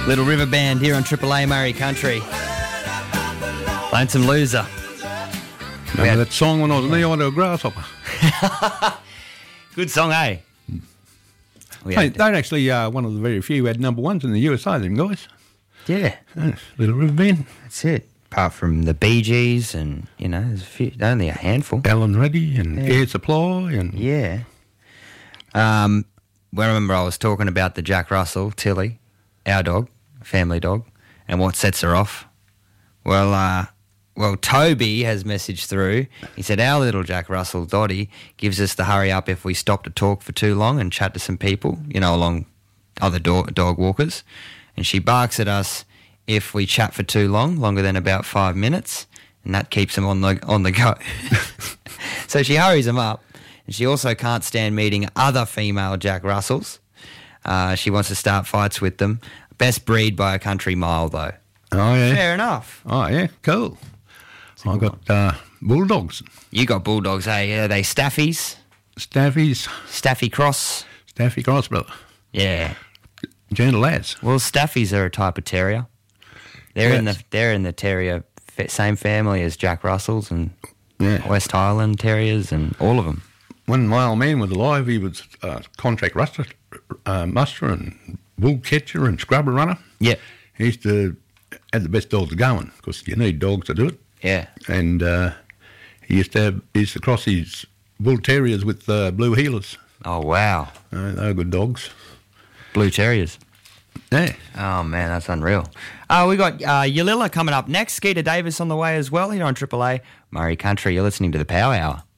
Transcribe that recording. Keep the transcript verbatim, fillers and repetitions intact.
Little River Band here on Triple A Murray Country. Lonesome Loser. Remember had... that song when I was knee onto a grasshopper? Good song, eh? We hey, they're actually uh, one of the very few who had number ones in the U S A, them guys. Yeah. Uh, Little River Band. That's it. Apart from the Bee Gees and, you know, there's a few, only a handful. Alan Reddy and yeah. Air Supply. and Yeah. Um, well, I remember I was talking about the Jack Russell, Tilly, our dog, family dog, and what sets her off. Well, uh, well, Toby has messaged through. He said, our little Jack Russell, Dottie, gives us the hurry up if we stop to talk for too long and chat to some people, you know, along other dog, dog walkers. And she barks at us if we chat for too long, longer than about five minutes, and that keeps them on the on the go. So she hurries them up, and she also can't stand meeting other female Jack Russells. Uh, she wants to start fights with them. Best breed by a country mile, though. Oh, yeah. Fair enough. Oh, yeah, cool. I got uh, bulldogs. You got bulldogs, eh? Are they Staffies? Staffies. Staffy Cross? Staffy Cross, brother. Yeah. Gentle lads. Well, Staffies are a type of terrier. They're yes. in the they're in the terrier same family as Jack Russells and yeah. West Highland Terriers and all of them. When my old man was alive, he was uh, contract muster, uh, muster and bull catcher and scrubber runner. Yeah. He used to have the best dogs going because you need dogs to do it. Yeah. And uh, he used to have, he used to cross his bull terriers with uh, blue heelers. Oh, wow. Uh, they were good dogs. Blue terriers. Yeah. Oh, man, that's unreal. Uh, we got uh, Yalilla coming up next. Skeeter Davis on the way as well here on Triple A Murray Country. You're listening to the Power Hour.